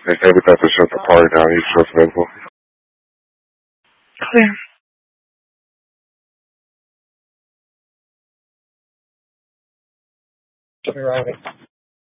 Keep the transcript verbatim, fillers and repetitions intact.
They say we got to shut the party down. He's just available. Clear. Be right.